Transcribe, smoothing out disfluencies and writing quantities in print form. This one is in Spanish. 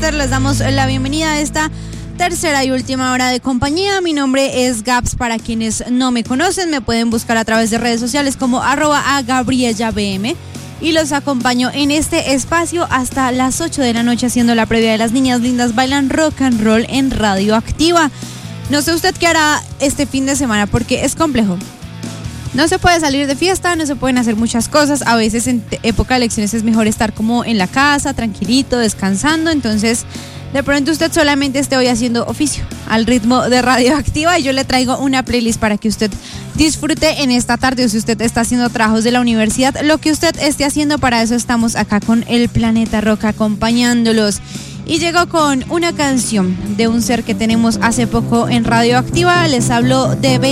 Booster. Les damos la bienvenida a esta tercera y última hora de compañía. Mi nombre es Gaps. Para quienes no me conocen, me pueden buscar a través de redes sociales como @GabrielaBM. Y los acompaño en este espacio hasta las 8 de la noche haciendo la previa de Las Niñas Lindas Bailan Rock and Roll en Radioactiva. No sé usted qué hará este fin de semana porque es complejo. No se puede salir de fiesta, no se pueden hacer muchas cosas. A veces en época de elecciones es mejor estar como en la casa, tranquilito, descansando. Entonces, de pronto usted solamente esté hoy haciendo oficio al ritmo de Radioactiva y yo le traigo una playlist para que usted disfrute en esta tarde. O si usted está haciendo trabajos de la universidad, lo que usted esté haciendo, para eso estamos acá con el Planeta Rock acompañándolos. Y llego con una canción de un ser que tenemos hace poco en Radioactiva. Les hablo de